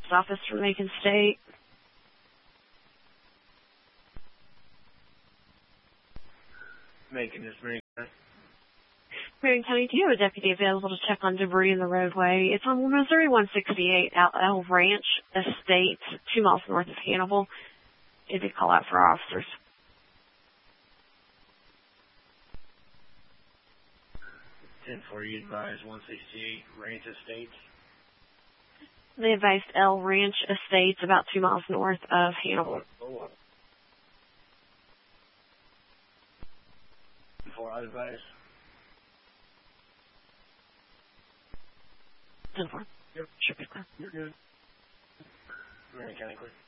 office for Macon State. Macon is Marion County. Marion County, do you have a deputy available to check on debris in the roadway? It's on Missouri 168 out El Ranch Estates, 2 miles north of Hannibal. If you call out for our officers. 10-4, you advise 168 Ranch Estates. They advised El Ranch Estates, about 2 miles north of Hannibal. 4, I advise. 10-4. Yep. Should be clear. You're good. Marion County, clear.